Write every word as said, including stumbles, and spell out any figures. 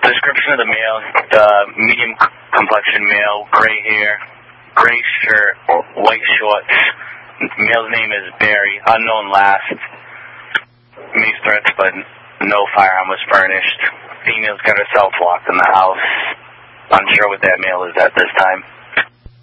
Description of the male, uh, medium complexion male, gray hair, gray shirt, white shorts. Male's name is Barry, unknown last. Made threats, but no firearm was furnished. Female's got herself locked in the house. Unsure what that male is at this time.